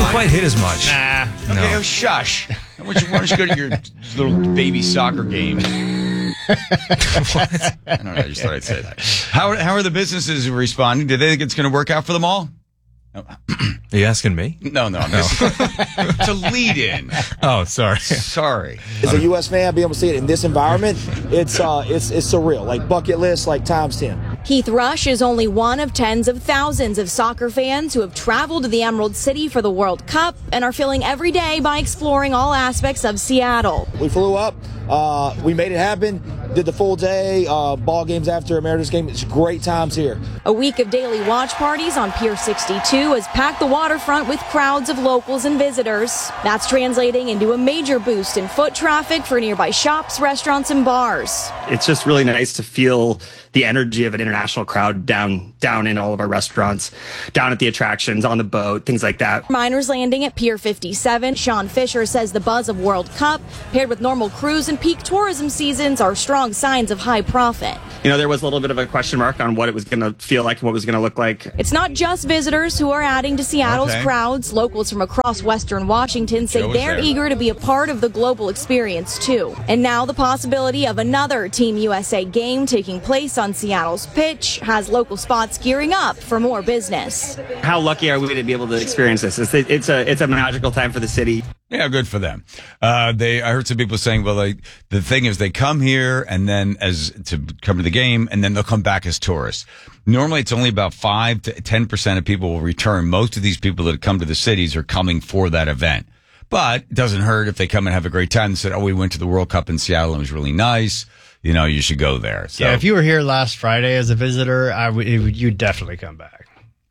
quite hit as much. Nah. Okay, oh, shush. Why don't you go to your little baby soccer game? What? I don't know. I just thought I'd say that. How are the businesses responding? Do they think it's going to work out for them all? Are you asking me? No. To lead in. Oh, sorry. Sorry. As a U.S. fan, being able to see it in this environment, it's surreal. Like bucket list, like times 10. Keith Rush is only one of tens of thousands of soccer fans who have traveled to the Emerald City for the World Cup and are filling every day by exploring all aspects of Seattle. We flew up. We made it happen. Did the full day. Ball games after Emeritus game. It's great times here. A week of daily watch parties on Pier 62 has packed the waterfront with crowds of locals and visitors. That's translating into a major boost in foot traffic for nearby shops, restaurants, and bars. It's just really nice to feel the energy of an international crowd down in all of our restaurants, down at the attractions, on the boat, things like that. Miners Landing at Pier 57. Sean Fisher says the buzz of World Cup, paired with normal cruise and peak tourism seasons, are strong signs of high profit. You know, there was a little bit of a question mark on what it was going to feel like and what it was going to look like. It's not just visitors who are adding to Seattle's crowds. Locals from across Western Washington say they're eager to be a part of the global experience, too. And now the possibility of another Team USA game taking place on Seattle's pitch has local spots gearing up for more business. How lucky are we to be able to experience this? It's a magical time for the city. Yeah, good for them. I heard some people saying, well, the thing is they come here and then to come to the game and then they'll come back as tourists. Normally it's only about 5 to 10% of people will return. Most of these people that come to the cities are coming for that event. But it doesn't hurt if they come and have a great time and said, oh, we went to the World Cup in Seattle and it was really nice. You know, you should go there. So, yeah, if you were here last Friday as a visitor, you'd definitely come back.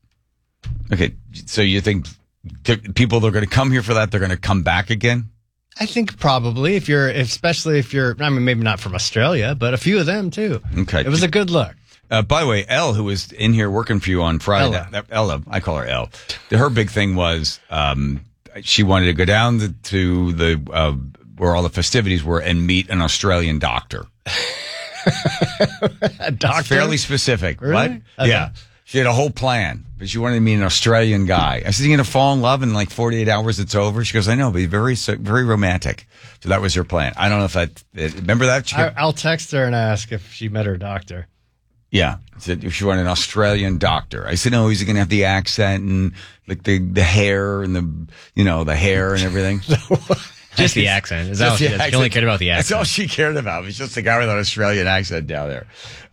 Okay, so you think people that are going to come here for that, they're going to come back again? I think probably, especially if you're, I mean, maybe not from Australia, but a few of them too. Okay. It was a good look. By the way, Elle, who was in here working for you on Friday, Ella, I call her Elle. Her big thing was she wanted to go down to the where all the festivities were and meet an Australian doctor. A doctor? It's fairly specific. Really? What? Okay. Yeah. She had a whole plan, but she wanted to meet an Australian guy. I said, you're going to fall in love in like 48 hours, it's over? She goes, I know, but he's very romantic. So that was her plan. I don't know if remember that? I'll text her and ask if she met her doctor. Yeah. I said, if she wanted an Australian doctor. I said, no, he's going to have the accent and like the hair and the hair and everything. Just the accent. Is that all she does? She only cared about the accent. That's all she cared about. It was just a guy with an Australian accent down there.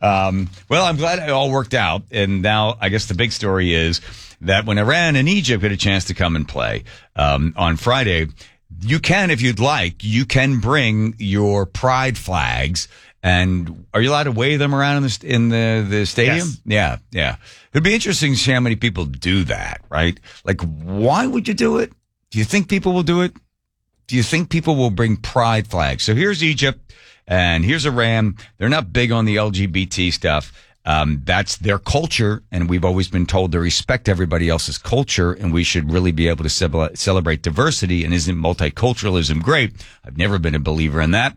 Well, I'm glad it all worked out. And now I guess the big story is that when Iran and Egypt get a chance to come and play on Friday, you can, if you'd like, you can bring your pride flags. And are you allowed to wave them around in the stadium? Yes. Yeah. It'd be interesting to see how many people do that, right? Like, why would you do it? Do you think people will do it? Do you think people will bring pride flags? So here's Egypt and here's Iran. They're not big on the LGBT stuff. That's their culture, and we've always been told to respect everybody else's culture, and we should really be able to celebrate diversity. And isn't multiculturalism great? I've never been a believer in that.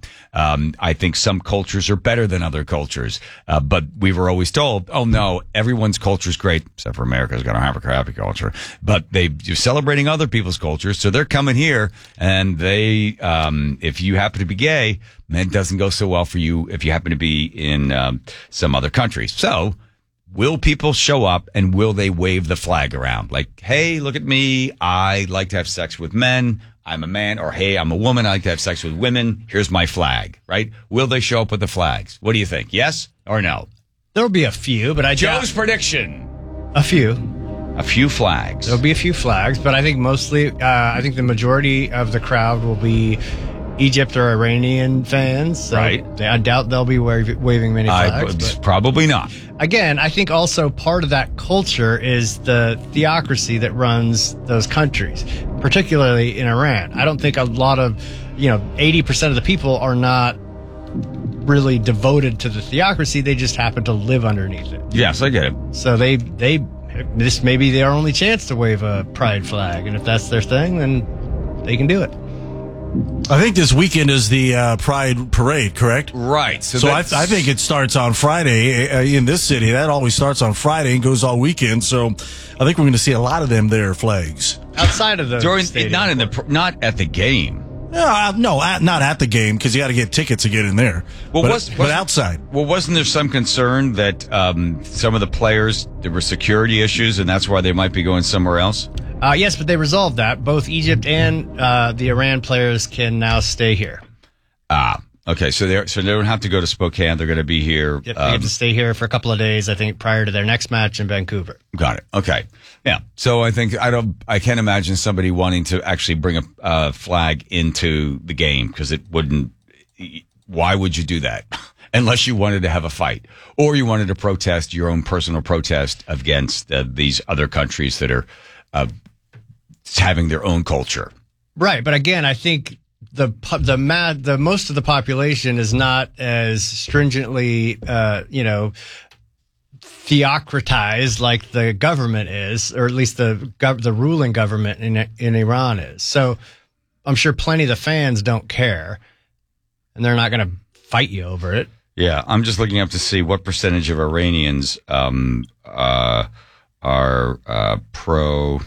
I think some cultures are better than other cultures, but we were always told, oh no, everyone's culture is great, except for America's got to have a crappy culture. But you're celebrating other people's cultures, so they're coming here, and they, if you happen to be gay, it doesn't go so well for you if you happen to be in some other countries. So, will people show up and will they wave the flag around? Like, hey, look at me. I like to have sex with men. I'm a man. Or, hey, I'm a woman. I like to have sex with women. Here's my flag, right? Will they show up with the flags? What do you think? Yes or no? There'll be a few, but Joe's prediction. A few. A few flags. There'll be a few flags, but I think mostly, I think the majority of the crowd will be Egypt or Iranian fans. So right. I doubt they'll be waving many flags. Probably not. Again, I think also part of that culture is the theocracy that runs those countries, particularly in Iran. I don't think a lot of, 80% of the people are not really devoted to the theocracy. They just happen to live underneath it. Yes, I get it. So this may be their only chance to wave a pride flag. And if that's their thing, then they can do it. I think this weekend is the Pride Parade, correct? Right. So I think it starts on Friday in this city. That always starts on Friday and goes all weekend. So I think we're going to see a lot of them there flags. outside of the not at the game. No, not at the game because you got to get tickets to get in there. Well, but outside. Well, wasn't there some concern that some of the players, there were security issues, and that's why they might be going somewhere else? Yes, but they resolved that. Both Egypt and the Iran players can now stay here. Okay, so they don't have to go to Spokane. They're going to be here. Yep, they get to stay here for a couple of days, I think, prior to their next match in Vancouver. Got it. Okay. Yeah. So I can't imagine somebody wanting to actually bring a flag into the game because it wouldn't. Why would you do that? Unless you wanted to have a fight or you wanted to protest your own personal protest against these other countries that are having their own culture. Right. But again, I think the most of the population is not as stringently, theocratized like the government is, or at least the ruling government in Iran is. So I'm sure plenty of the fans don't care, and they're not going to fight you over it. Yeah, I'm just looking up to see what percentage of Iranians are pro.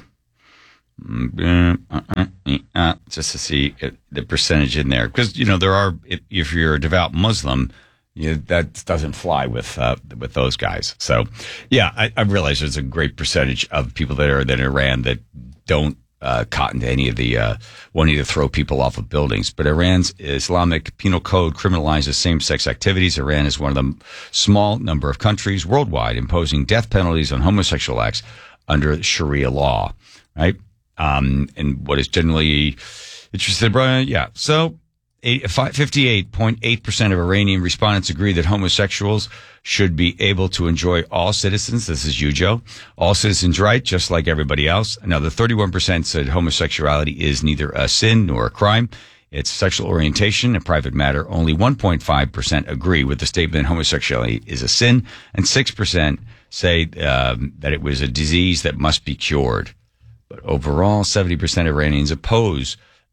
Just to see the percentage in there, because there are. If you're a devout Muslim, that doesn't fly with those guys. So, yeah, I realize there's a great percentage of people that are in Iran that don't cotton to any of the wanting to throw people off of buildings. But Iran's Islamic penal code criminalizes same-sex activities. Iran is one of the small number of countries worldwide imposing death penalties on homosexual acts under Sharia law. Right. And what is generally interested, Brian? Yeah. So 58.8% of Iranian respondents agree that homosexuals should be able to enjoy all citizens. This is you, Joe. All citizens' right, just like everybody else. Another 31% said homosexuality is neither a sin nor a crime. It's sexual orientation, a private matter. Only 1.5% agree with the statement homosexuality is a sin, and 6% say that it was a disease that must be cured. But overall, 70% of Iranians oppose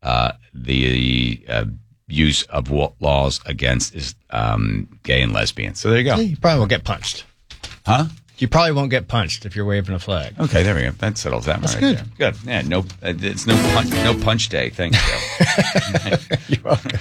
the use of laws against gay and lesbians. So there you go. You probably won't get punched. Huh? You probably won't get punched if you're waving a flag. Okay, there we go. That settles that. That's right good. There. Good. Yeah, it's no punch day. Thanks, Joe. You're welcome.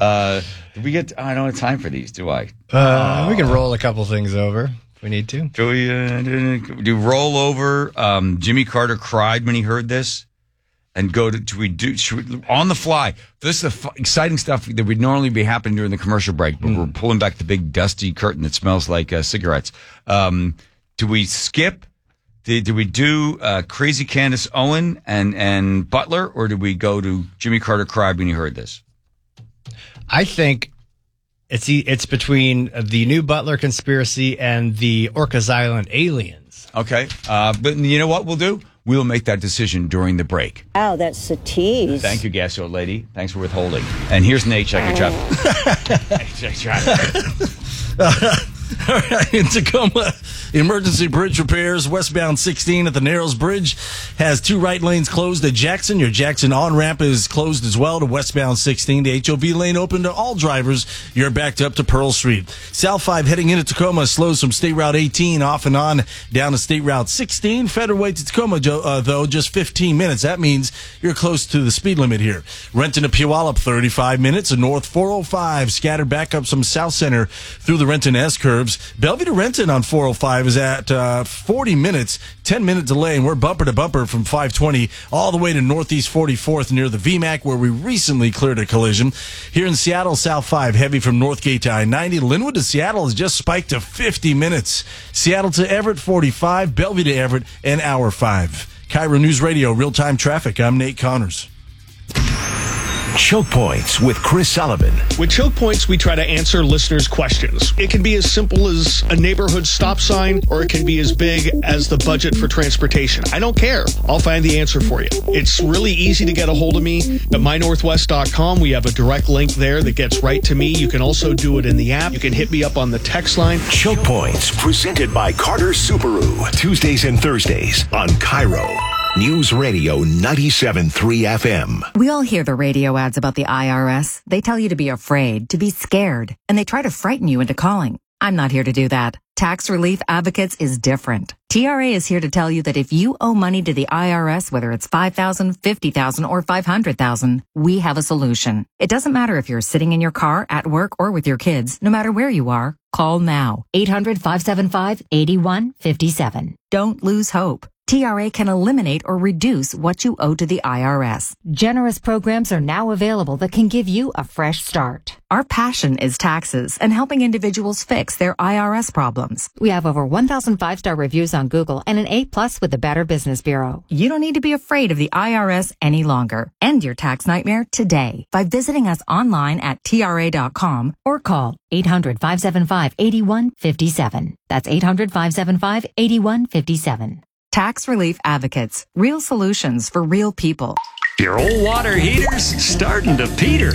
I don't have time for these, do I? We can roll a couple things over. We need to. Do we do roll over? Jimmy Carter cried when he heard this, and should we on the fly? This is the exciting stuff that would normally be happening during the commercial break, but we're pulling back the big dusty curtain that smells like cigarettes. Do we skip? Do we do Crazy Candace Owen and Butler, or do we go to Jimmy Carter cried when he heard this? I think it's between the new Butler conspiracy and the Orcas Island aliens. Okay. But you know what we'll do? We'll make that decision during the break. Wow, that's a tease. Thank you, Gas Old Lady. Thanks for withholding. And here's Nate. Check your All right, in Tacoma, emergency bridge repairs. Westbound 16 at the Narrows Bridge has 2 right lanes closed at Jackson. Your Jackson on-ramp is closed as well to westbound 16. The HOV lane open to all drivers. You're backed up to Pearl Street. South 5 heading into Tacoma slows from State Route 18 off and on down to State Route 16. Federal to Tacoma, though, just 15 minutes. That means you're close to the speed limit here. Renton to Puyallup, 35 minutes. And North 405 scattered back up some South Center through the Renton S-curves. Bellevue to Renton on 405 is at 40 minutes, 10-minute delay, and we're bumper to bumper from 520 all the way to Northeast 44th near the VMAC, where we recently cleared a collision. Here in Seattle, South 5 heavy from Northgate to I-90. Linwood to Seattle has just spiked to 50 minutes. Seattle to Everett, 45. Bellevue to Everett, and hour 5. Cairo News Radio, real-time traffic. I'm Nate Connors. Choke Points with Chris Sullivan. With Choke Points, we try to answer listeners' questions. It can be as simple as a neighborhood stop sign, or it can be as big as the budget for transportation. I don't care. I'll find the answer for you. It's really easy to get a hold of me at mynorthwest.com. We have a direct link there that gets right to me. You can also do it in the app. You can hit me up on the text line. Choke Points, presented by Carter Subaru. Tuesdays and Thursdays on Cairo News Radio 97.3 FM. We all hear the radio ads about the IRS. They tell you to be afraid, to be scared, and they try to frighten you into calling. I'm not here to do that. Tax Relief Advocates is different. TRA is here to tell you that if you owe money to the IRS, whether it's $5,000, $50,000, or $500,000, we have a solution. It doesn't matter if you're sitting in your car, at work, or with your kids. No matter where you are, call now. 800-575-8157. Don't lose hope. TRA can eliminate or reduce what you owe to the IRS. Generous programs are now available that can give you a fresh start. Our passion is taxes and helping individuals fix their IRS problems. We have over 1,000 5-star reviews on Google and an A+ with the Better Business Bureau. You don't need to be afraid of the IRS any longer. End your tax nightmare today by visiting us online at TRA.com or call 800-575-8157. That's 800-575-8157. Tax Relief Advocates. Real solutions for real people. Your old water heater's starting to peter.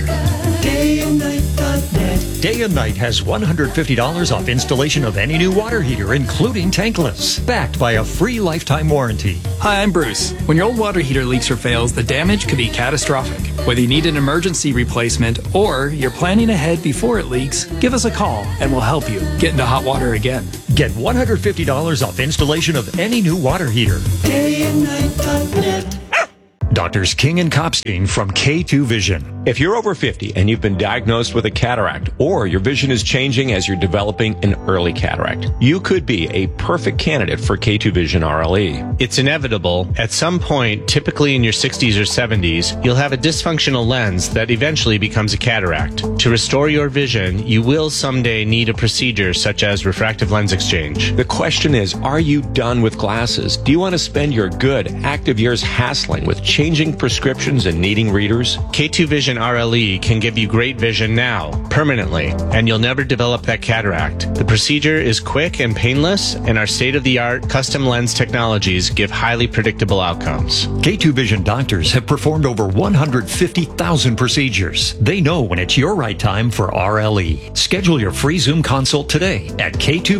DayAndNight.net. Day and Night has $150 off installation of any new water heater, including tankless, backed by a free lifetime warranty. Hi, I'm Bruce. When your old water heater leaks or fails, the damage could be catastrophic. Whether you need an emergency replacement or you're planning ahead before it leaks, give us a call and we'll help you get into hot water again. Get $150 off installation of any new water heater. DayAndNight.net. Doctors King and Kopstein from K2 Vision. If you're over 50 and you've been diagnosed with a cataract, or your vision is changing as you're developing an early cataract, you could be a perfect candidate for K2 Vision RLE. It's inevitable. At some point, typically in your 60s or 70s, you'll have a dysfunctional lens that eventually becomes a cataract. To restore your vision, you will someday need a procedure such as refractive lens exchange. The question is, are you done with glasses? Do you want to spend your good, active years hassling with changing prescriptions and needing readers? K2 Vision RLE can give you great vision now, permanently, and you'll never develop that cataract. The procedure is quick and painless, and our state-of-the-art custom lens technologies give highly predictable outcomes. K2 Vision doctors have performed over 150,000 procedures. They know when it's your right time for RLE. Schedule your free Zoom consult today at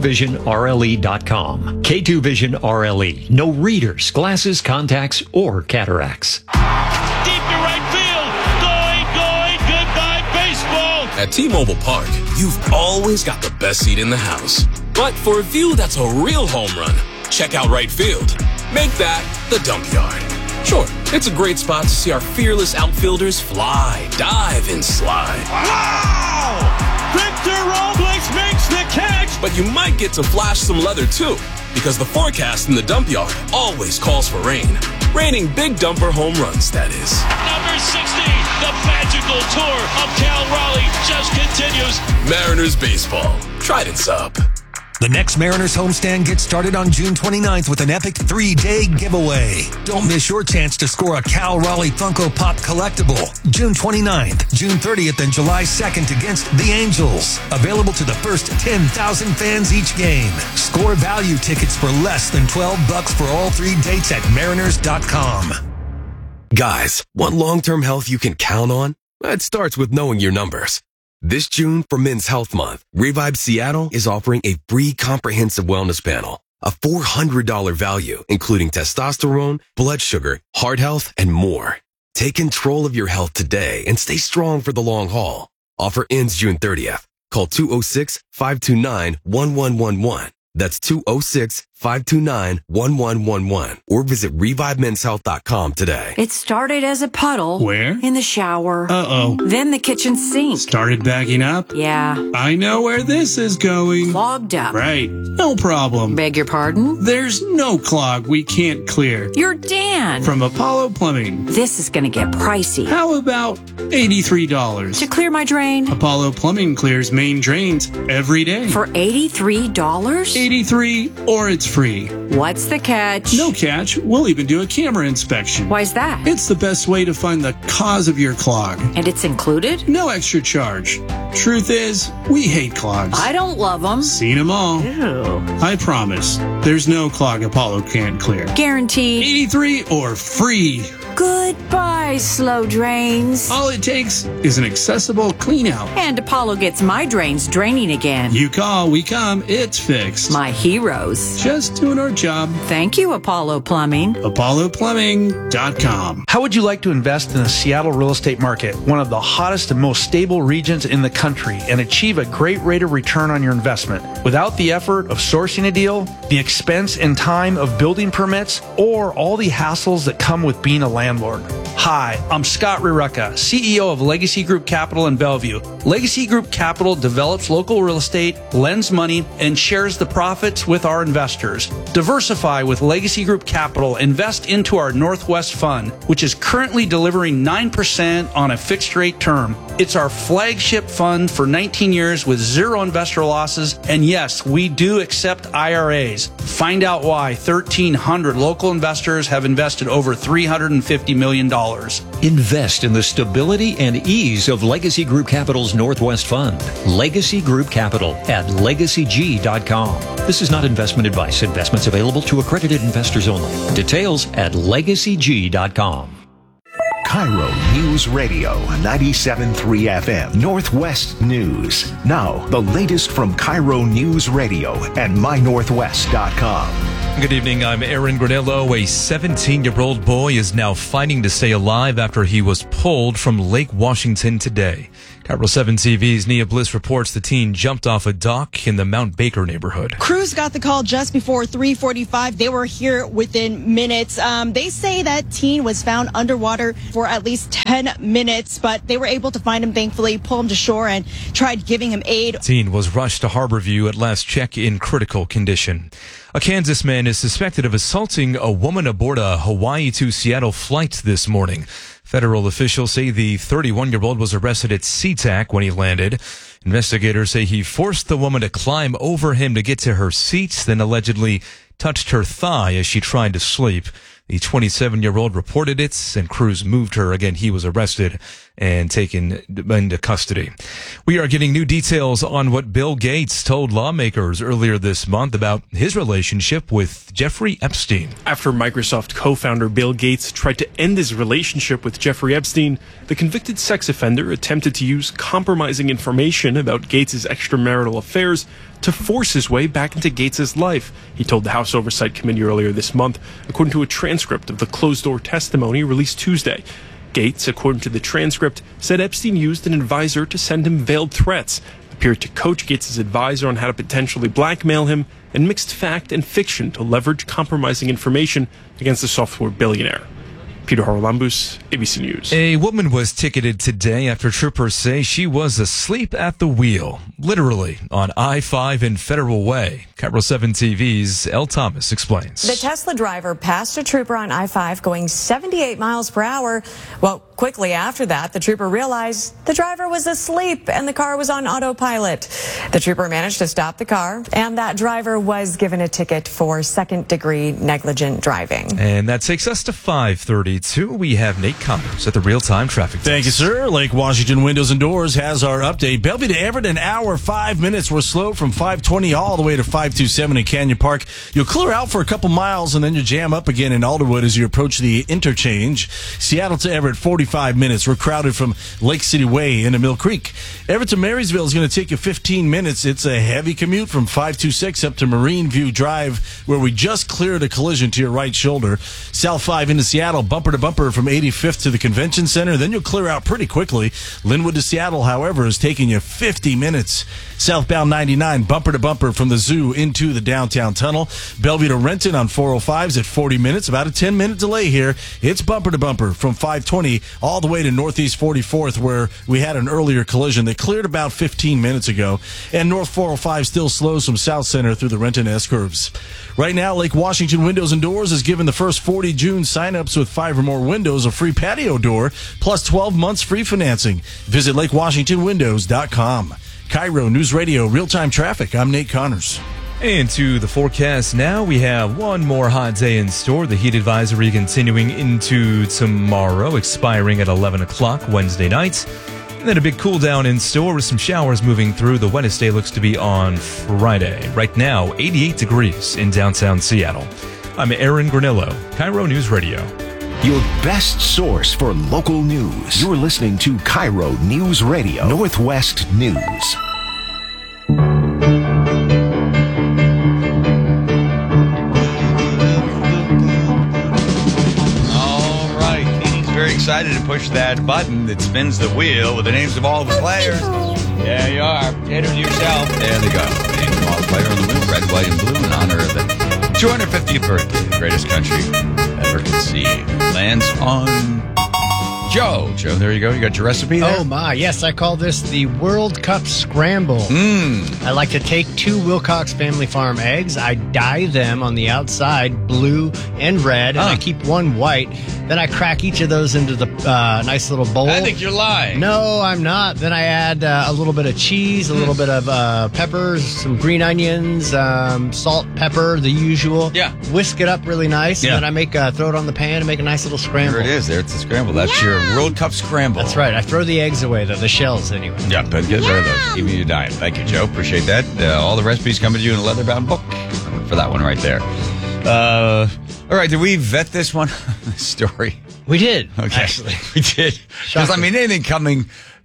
K2VisionRLE.com. K2 Vision RLE. No readers, glasses, contacts, or cataracts. Deep to right field. Going. Goodbye, baseball. At T-Mobile Park, you've always got the best seat in the house. But for a view that's a real home run, check out right field. Make that the dump yard. Sure, it's a great spot to see our fearless outfielders fly, dive, and slide. Wow! Victor Robles makes the catch. But you might get to flash some leather too, because the forecast in the dump yard always calls for rain. Raining big dumper home runs, that is. Number 60, the magical tour of Cal Raleigh just continues. Mariners baseball. Trident's up. The next Mariners homestand gets started on June 29th with an epic 3-day giveaway. Don't miss your chance to score a Cal Raleigh Funko Pop collectible. June 29th, June 30th, and July 2nd against the Angels. Available to the first 10,000 fans each game. Score value tickets for less than $12 for all 3 dates at Mariners.com. Guys, want long-term health you can count on? It starts with knowing your numbers. This June, for Men's Health Month, Revive Seattle is offering a free comprehensive wellness panel, a $400 value, including testosterone, blood sugar, heart health, and more. Take control of your health today and stay strong for the long haul. Offer ends June 30th. Call 206-529-1111. That's 206-529-1111. Or visit ReviveMen'sHealth.com today. It started as a puddle. Where? In the shower. Uh-oh. Then the kitchen sink. Started backing up? Yeah. I know where this is going. Clogged up. Right. No problem. Beg your pardon? There's no clog we can't clear. You're Dan. From Apollo Plumbing. This is going to get pricey. How about $83? To clear my drain? Apollo Plumbing clears main drains every day. For $83? 83 or it's free. What's the catch? No catch. We'll even do a camera inspection. Why's that? It's the best way to find the cause of your clog. And it's included? No extra charge. Truth is, we hate clogs. I don't love them. Seen them all. Ew. I promise. There's no clog Apollo can't clear. Guaranteed. 83 or free. Goodbye, slow drains. All it takes is an accessible clean out. And Apollo gets my drains draining again. You call, we come, it's fixed. My heroes. Just doing our job. Thank you, Apollo Plumbing. ApolloPlumbing.com. How would you like to invest in the Seattle real estate market, one of the hottest and most stable regions in the country, and achieve a great rate of return on your investment without the effort of sourcing a deal, the expense and time of building permits, or all the hassles that come with being a landlord? Hi, I'm Scott Rirucka, CEO of Legacy Group Capital in Bellevue. Legacy Group Capital develops local real estate, lends money, and shares the profits with our investors. Diversify with Legacy Group Capital. Invest into our Northwest Fund, which is currently delivering 9% on a fixed rate term. It's our flagship fund for 19 years with zero investor losses. And yes, we do accept IRAs. Find out why 1,300 local investors have invested over $350 million. Invest in the stability and ease of Legacy Group Capital's Northwest Fund. Legacy Group Capital at LegacyG.com. This is not investment advice. Investments available to accredited investors only. Details at LegacyG.com. Cairo News Radio 97.3 FM Northwest News. Now, the latest from Cairo News Radio and MyNorthwest.com. Good evening, I'm Aaron Granillo. A 17-year-old boy is now fighting to stay alive after he was pulled from Lake Washington today. Cairo 7 TV's Nia Bliss reports the teen jumped off a dock in the Mount Baker neighborhood. Crews got the call just before 3:45. They were here within minutes. They say that teen was found underwater for at least 10 minutes, but they were able to find him, thankfully, pull him to shore and tried giving him aid. The teen was rushed to Harborview at last check in critical condition. A Kansas man is suspected of assaulting a woman aboard a Hawaii to Seattle flight this morning. Federal officials say the 31-year-old was arrested at SeaTac when he landed. Investigators say he forced the woman to climb over him to get to her seat, then allegedly touched her thigh as she tried to sleep. The 27-year-old reported it, and crews moved her. Again, he was arrested and taken into custody. We are getting new details on what Bill Gates told lawmakers earlier this month about his relationship with Jeffrey Epstein. After Microsoft co-founder Bill Gates tried to end his relationship with Jeffrey Epstein, the convicted sex offender attempted to use compromising information about Gates' extramarital affairs to force his way back into Gates' life, he told the House Oversight Committee earlier this month, according to a transcript of the closed-door testimony released Tuesday. Gates, according to the transcript, said Epstein used an advisor to send him veiled threats, appeared to coach Gates' advisor on how to potentially blackmail him, and mixed fact and fiction to leverage compromising information against the software billionaire. Peter Haralambous, ABC News. A woman was ticketed today after troopers say she was asleep at the wheel, literally, on I-5 and Federal Way. Cairo 7 TV's Elle Thomas explains. The Tesla driver passed a trooper on I-5 going 78 miles per hour. Well, quickly after that, the trooper realized the driver was asleep and the car was on autopilot. The trooper managed to stop the car, and that driver was given a ticket for second-degree negligent driving. And that takes us to 5:32. We have Nate Connors at the real-time traffic. Thank you, sir. Lake Washington Windows and Doors has our update. Bellevue to Everett, an hour, 5 minutes. We're slow from 520 all the way to 527 in Canyon Park. You'll clear out for a couple miles, and then you jam up again in Alderwood as you approach the interchange. Seattle to Everett, 45 minutes. We're crowded from Lake City Way into Mill Creek. Everett to Marysville is going to take you 15 minutes. It's a heavy commute from 526 up to Marine View Drive, where we just cleared a collision to your right shoulder. South 5 into Seattle, bumper to bumper from 85th to the Convention Center. Then you'll clear out pretty quickly. Linwood to Seattle, however, is taking you 50 minutes. Southbound 99, bumper to bumper from the zoo into the downtown tunnel. Bellevue to Renton on 405 is at 40 minutes. About a 10-minute delay here. It's bumper to bumper from 520 all the way to Northeast 44th, where we had an earlier collision. They cleared about 15 minutes ago. And North 405 still slows from South Center through the Renton S-curves. Right now, Lake Washington Windows and Doors is giving the first 40 June sign-ups with 5 or more windows a free patio door, plus 12 months free financing. Visit LakeWashingtonWindows.com. Cairo News Radio, real-time traffic. I'm Nate Connors. Into the forecast now. We have one more hot day in store. The heat advisory continuing into tomorrow, expiring at 11 o'clock Wednesday night. And then a big cool down in store with some showers moving through. The wettest day looks to be on Friday. Right now, 88 degrees in downtown Seattle. I'm Aaron Granillo, Cairo News Radio. your best source for local news. You're listening to Cairo News Radio, Northwest News. Excited to push that button that spins the wheel with the names of all the players. Yeah, you are. Introduce yourself. There they go. Names of all the players on the wheel, red, white, and blue, in honor of the 250th birthday of the greatest country ever conceived. Lands on Joe. Joe, there you go. You got your recipe there? Oh, my. Yes, I call this the World Cup Scramble. I like to take 2 Wilcox Family Farm eggs. I dye them on the outside blue and red, and I keep 1 white. Then I crack each of those into the nice little bowl. I think you're lying. No, I'm not. Then I add a little bit of cheese, a little bit of peppers, some green onions, salt, pepper, the usual. Yeah. Whisk it up really nice, Yeah. and then I make throw it on the pan and make a nice little scramble. There it is. There it's the scramble. That's your World Cup Scramble. That's right. I throw the eggs away, though, the shells anyway. Yeah, but get rid of those. Keep your diet. Thank you, Joe. Appreciate that. All the recipes coming to you in a leather-bound book for that one right there. All right, did we vet this one? This story? We did. Okay. Actually. We did. Because, I mean, anything coming,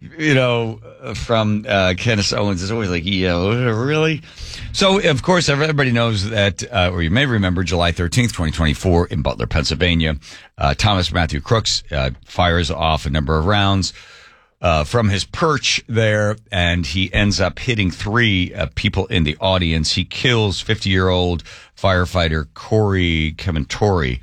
from Candace Owens is always like, really? So, of course, everybody knows that, or you may remember, July 13th, 2024, in Butler, Pennsylvania, Thomas Matthew Crooks fires off a number of rounds from his perch there, and he ends up hitting 3 people in the audience. He kills 50-year-old firefighter Corey Kementori,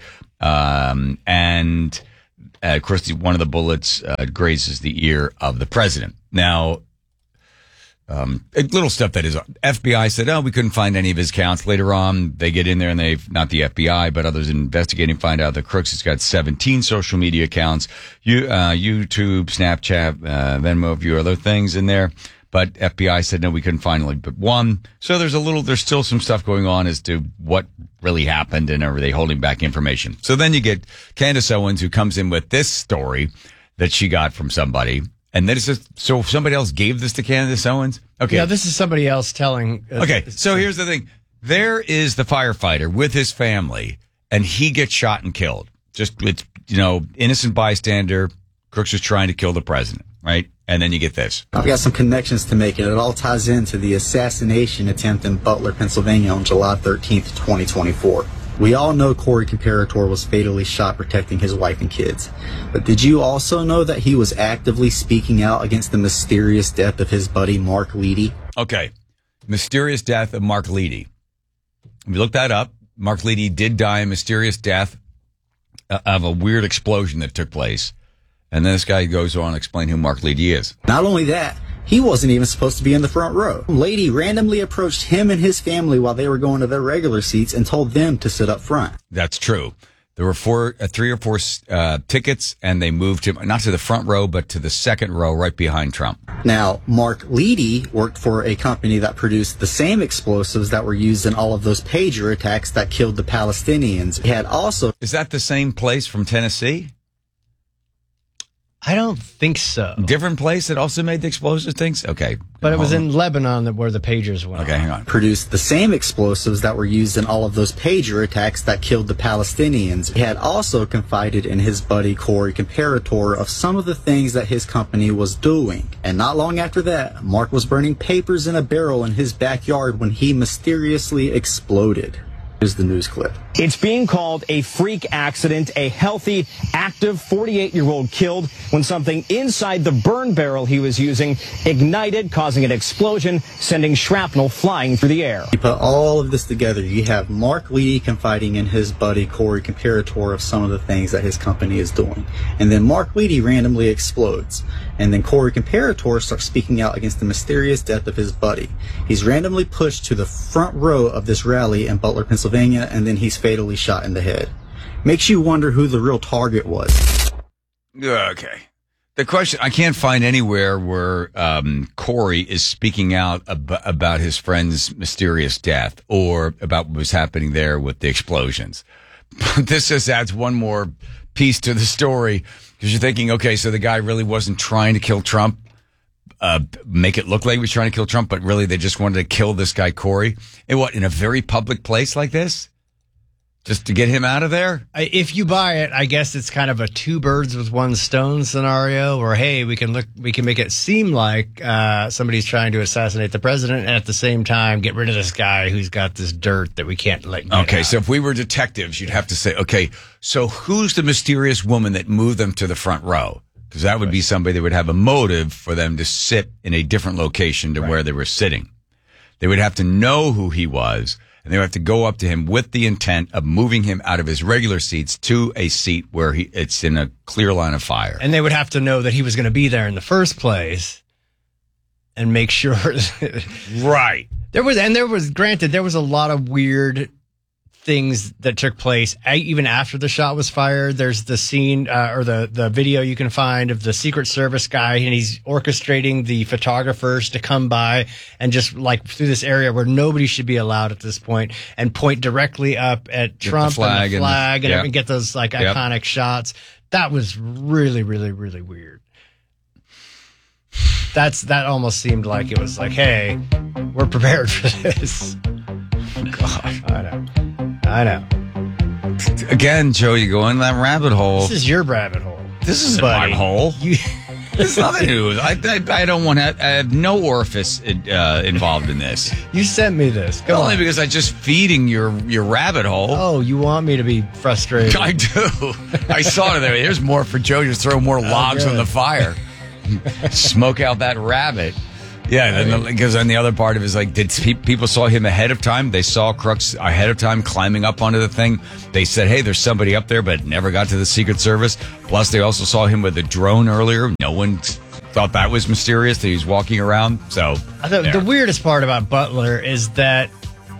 and of course, one of the bullets grazes the ear of the president. Now, little stuff that is FBI said, we couldn't find any of his accounts. Later on, they get in there and not the FBI, but others investigating find out that Crooks has got 17 social media accounts, YouTube, Snapchat, Venmo, a few other things in there. But FBI said, no, we couldn't find only but 1. So there's still some stuff going on as to what really happened and are they holding back information. So then you get Candace Owens, who comes in with this story that she got from somebody. And then it's just, so somebody else gave this to Candace Owens? Okay. Yeah, this is somebody else telling. Okay, so here's the thing. There is the firefighter with his family, and he gets shot and killed. Just, it's, innocent bystander. Crooks was trying to kill the president, right? And then you get this. I've got some connections to make, and it all ties into the assassination attempt in Butler, Pennsylvania on July 13th, 2024. We all know Corey Comparator was fatally shot protecting his wife and kids. But did you also know that he was actively speaking out against the mysterious death of his buddy Mark Leedy? Okay. Mysterious death of Mark Leedy. If you look that up, Mark Leedy did die a mysterious death of a weird explosion that took place. And then this guy goes on to explain who Mark Leedy is. Not only that, he wasn't even supposed to be in the front row. Leedy randomly approached him and his family while they were going to their regular seats and told them to sit up front. That's true. There were 3 or 4 tickets, and they moved him not to the front row, but to the second row right behind Trump. Now, Mark Leedy worked for a company that produced the same explosives that were used in all of those pager attacks that killed the Palestinians. He had also... Is that the same place from Tennessee? I don't think so. Different place that also made the explosive things? Okay. But it was in Lebanon where the pagers went. Okay, hang on. Produced the same explosives that were used in all of those pager attacks that killed the Palestinians. He had also confided in his buddy Corey Comparator of some of the things that his company was doing. And not long after that, Mark was burning papers in a barrel in his backyard when he mysteriously exploded. Here's the news clip. It's being called a freak accident. A healthy, active 48-year-old killed when something inside the burn barrel he was using ignited, causing an explosion, sending shrapnel flying through the air. You put all of this together, you have Mark Leedy confiding in his buddy Corey Comparator of some of the things that his company is doing. And then Mark Leedy randomly explodes. And then Corey Comparator starts speaking out against the mysterious death of his buddy. He's randomly pushed to the front row of this rally in Butler, Pennsylvania, and then he's fatally shot in the head. Makes you wonder who the real target was. Okay. The question, I can't find anywhere where Corey is speaking out about his friend's mysterious death or about what was happening there with the explosions. This just adds one more piece to the story because you're thinking, okay, so the guy really wasn't trying to kill Trump, make it look like he was trying to kill Trump, but really they just wanted to kill this guy, Corey. In a very public place like this? Just to get him out of there? If you buy it, I guess it's kind of a two birds with one stone scenario where, hey, we can make it seem like somebody's trying to assassinate the president and at the same time get rid of this guy who's got this dirt that we can't let get Okay, out. so if we were detectives, you'd have to say, okay, so who's the mysterious woman that moved them to the front row? Because that would be somebody that would have a motive for them to sit in a different location to where they were sitting. They would have to know who he was. And they would have to go up to him with the intent of moving him out of his regular seats to a seat where it's in a clear line of fire. And they would have to know that he was going to be there in the first place and make sure. Right. There was a lot of weird things that took place even after the shot was fired. There's the scene or the video you can find of the Secret Service guy, and he's orchestrating the photographers to come by and just like through this area where nobody should be allowed at this point and point directly up at Trump and the flag and get those like iconic shots. That was really, really, really weird. That almost seemed like it was like, hey, we're prepared for this. God, I know. Again, Joe, you go in that rabbit hole. This is your rabbit hole. This isn't my hole. It's nothing new. I don't want to. I have no orifice involved in this. You sent me this. Go Only on. because I'm just feeding your rabbit hole. Oh, you want me to be frustrated? I do. I saw it there. There's more for Joe. Just throw more logs on the fire. Smoke out that rabbit. Yeah, because then the other part of it is like, did people saw him ahead of time? They saw Crooks ahead of time climbing up onto the thing. They said, hey, there's somebody up there, but it never got to the Secret Service. Plus, they also saw him with a drone earlier. No one thought that was mysterious that he was walking around. So the weirdest part about Butler is that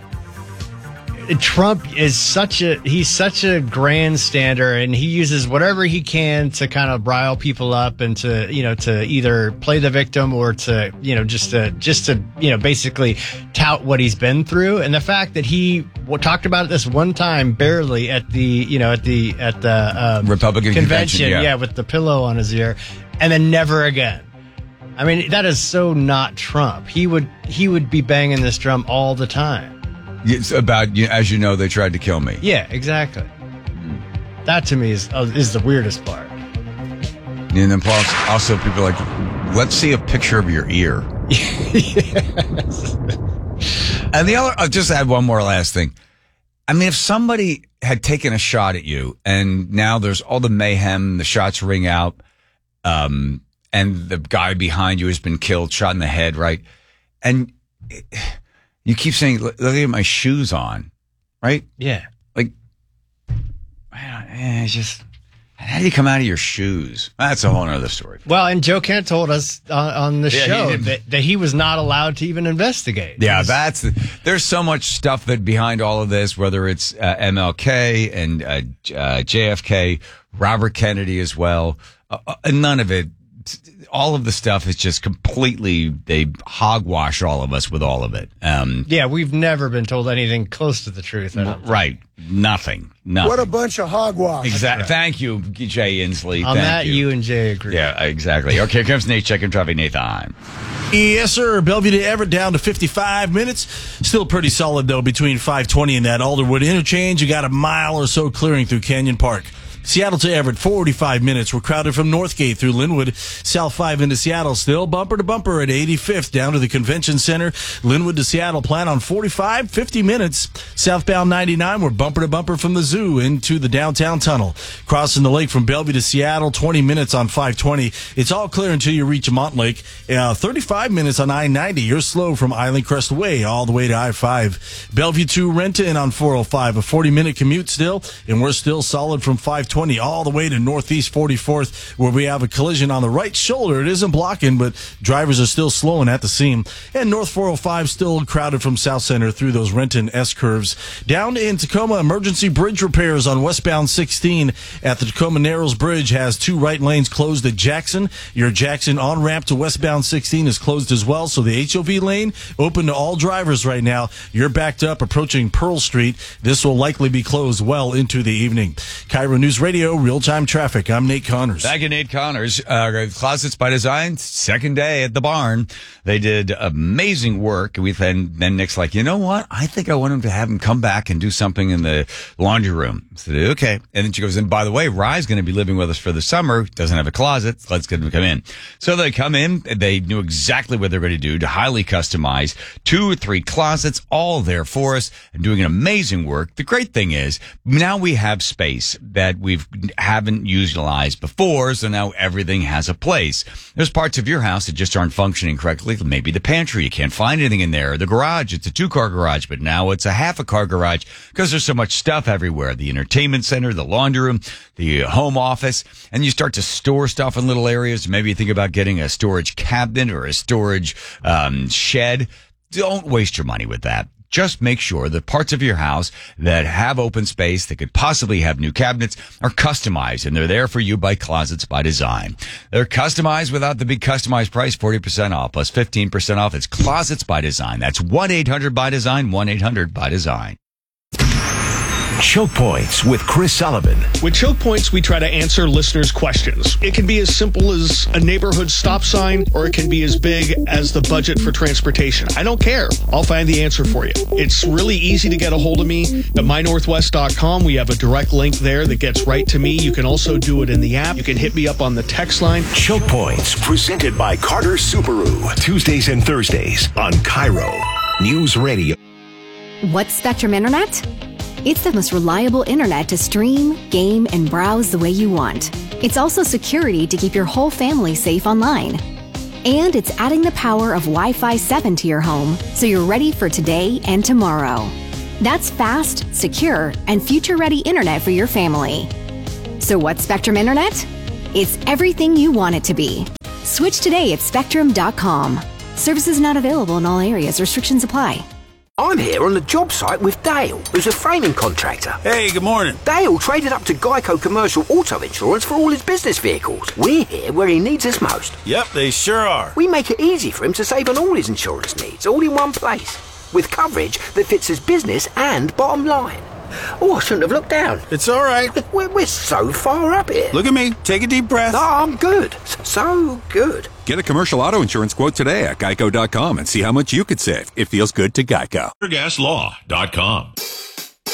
Trump is such a grandstander, and he uses whatever he can to kind of rile people up and to either play the victim or to just to basically tout what he's been through. And the fact that he talked about it this one time barely at the Republican convention, with the pillow on his ear, and then never again. I mean, that is so not Trump. He would be banging this drum all the time. It's about, as you know, they tried to kill me. Yeah, exactly. That to me is the weirdest part. And then also people are like, let's see a picture of your ear. Yes. And the other, I'll just add one more last thing. I mean, if somebody had taken a shot at you and now there's all the mayhem, the shots ring out, and the guy behind you has been killed, shot in the head, right? And you keep saying, look at my shoes on, right? Yeah. Like, it's just, how do you come out of your shoes? That's a whole other story. Well, and Joe Kent told us on the show that he was not allowed to even investigate. Yeah, there's so much stuff that behind all of this, whether it's MLK and JFK, Robert Kennedy as well, none of it. All of the stuff is just completely, they hogwash all of us with all of it. Yeah, we've never been told anything close to the truth. Right. Nothing. What a bunch of hogwash. Exactly. Thank you, Jay Inslee. On that, you and Jay agree. Yeah, exactly. Okay, here comes Nate checking traffic. Nathan. Yes, sir. Bellevue to Everett down to 55 minutes. Still pretty solid, though, between 520 and that Alderwood interchange. You got a mile or so clearing through Canyon Park. Seattle to Everett, 45 minutes. We're crowded from Northgate through Linwood. South 5 into Seattle, still bumper to bumper at 85th down to the Convention Center. Linwood to Seattle, plan on 45, 50 minutes. Southbound 99, we're bumper to bumper from the zoo into the downtown tunnel. Crossing the lake from Bellevue to Seattle, 20 minutes on 520. It's all clear until you reach Montlake. 35 minutes on I-90. You're slow from Island Crest Way all the way to I-5. Bellevue to Renton on 405, a 40-minute commute still, and we're still solid from 520 all the way to Northeast 44th, where we have a collision on the right shoulder. It isn't blocking, but drivers are still slowing at the seam. And North 405 still crowded from South Center through those Renton S-curves. Down in Tacoma, emergency bridge repairs on westbound 16 at the Tacoma Narrows Bridge has 2 right lanes closed at Jackson. Your Jackson on-ramp to westbound 16 is closed as well, so the HOV lane open to all drivers right now. You're backed up approaching Pearl Street. This will likely be closed well into the evening. Cairo News Radio, real-time traffic. I'm Nate Connors. Thank you, Nate Connors. Closets by Design, second day at the barn. They did amazing work. Then Nick's like, you know what? I think I want him to have him come back and do something in the laundry room. I said, okay. And then she goes, and by the way, Rye's going to be living with us for the summer. Doesn't have a closet. Let's get him to come in. So they come in. They knew exactly what they're going to do to highly customize 2 or 3 closets, all there for us, and doing an amazing work. The great thing is now we have space that we haven't utilized before, so now everything has a place. There's parts of your house that just aren't functioning correctly. Maybe the pantry, you can't find anything in there. The garage, it's a 2-car garage, but now it's a half-a-car garage because there's so much stuff everywhere. The entertainment center, the laundry room, the home office, and you start to store stuff in little areas. Maybe you think about getting a storage cabinet or a storage shed. Don't waste your money with that. Just make sure the parts of your house that have open space that could possibly have new cabinets are customized, and they're there for you by Closets by Design. They're customized without the big customized price, 40% off plus 15% off. It's Closets by Design. That's 1-800-BY-DESIGN, 1-800-BY-DESIGN. Choke Points with Chris Sullivan. With Choke Points, we try to answer listeners' questions. It can be as simple as a neighborhood stop sign, or it can be as big as the budget for transportation. I don't care. I'll find the answer for you. It's really easy to get a hold of me at mynorthwest.com. We have a direct link there that gets right to me. You can also do it in the app. You can hit me up on the text line. Choke Points, presented by Carter Subaru. Tuesdays and Thursdays on Cairo News Radio. What's Spectrum Internet? It's the most reliable internet to stream, game, and browse the way you want. It's also security to keep your whole family safe online. And it's adding the power of Wi-Fi 7 to your home so you're ready for today and tomorrow. That's fast, secure, and future-ready internet for your family. So what's Spectrum Internet? It's everything you want it to be. Switch today at Spectrum.com. Services not available in all areas. Restrictions apply. I'm here on the job site with Dale, who's a framing contractor. Hey, good morning. Dale traded up to Geico Commercial Auto Insurance for all his business vehicles. We're here where he needs us most. Yep, they sure are. We make it easy for him to save on all his insurance needs, all in one place, with coverage that fits his business and bottom line. Oh, I shouldn't have looked down. It's all right. We're so far up here. Look at me. Take a deep breath. Oh, I'm good. So good. Get a commercial auto insurance quote today at geico.com and see how much you could save. It feels good to Geico. GasLaw.com.